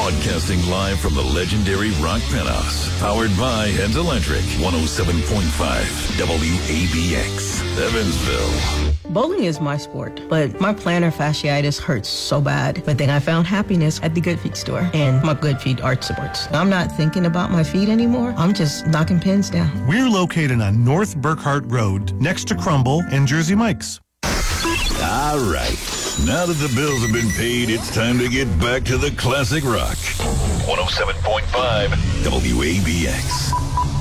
Broadcasting live from the legendary Rock Penthouse. Powered by Heads Electric. 107.5 WABX. Evansville. Bowling is my sport, but my plantar fasciitis hurts so bad. But then I found happiness at the Good Feet store and my Good Feet arch supports. I'm not thinking about my feet anymore. I'm just knocking pins down. We're located on North Burkhart Road, next to Crumble and Jersey Mike's. All right. Now that the bills have been paid, it's time to get back to the classic rock. 107.5 WABX.